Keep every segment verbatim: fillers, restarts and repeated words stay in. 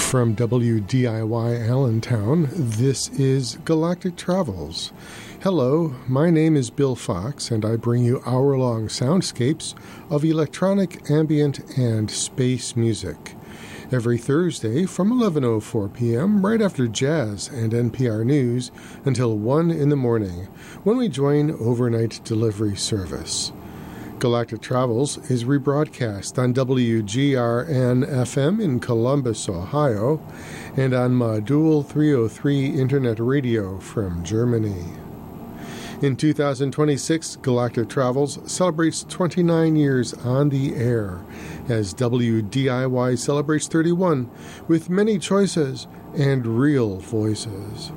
From W D I Y Allentown, this is Galactic Travels. Hello, my name is Bill Fox, and I bring you hour-long soundscapes of electronic, ambient, and space music. Every Thursday from eleven oh four p.m., right after jazz and N P R News, until one in the morning, when we join overnight delivery service. Galactic Travels is rebroadcast on W G R N F M in Columbus, Ohio, and on Modul three oh three Internet Radio from Germany. In two thousand twenty-six, Galactic Travels celebrates twenty-nine years on the air, as W D I Y celebrates thirty-one, with many choices and real voices.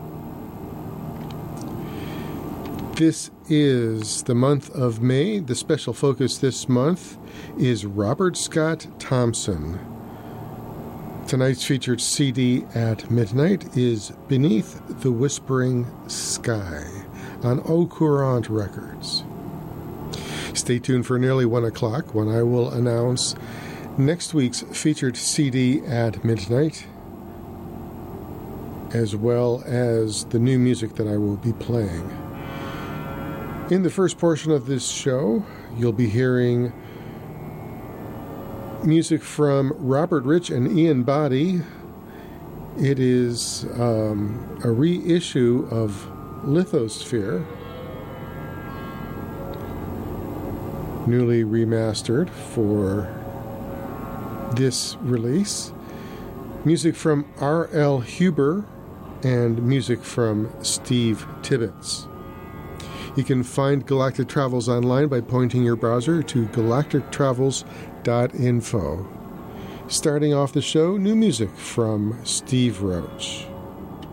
This is the month of May. The special focus this month is Robert Scott Thompson. Tonight's featured C D at midnight is Beneath the Whispering Sky on Au Courant Records. Stay tuned for nearly one o'clock when I will announce next week's featured C D at midnight, as well as the new music that I will be playing. In the first portion of this show, you'll be hearing music from Robert Rich and Ian Boddy. It is um, a reissue of Lithosphere, newly remastered for this release. Music from R L Huber and music from Steve Tibbetts. You can find Galactic Travels online by pointing your browser to galactic travels dot info. Starting off the show, new music from Steve Roach.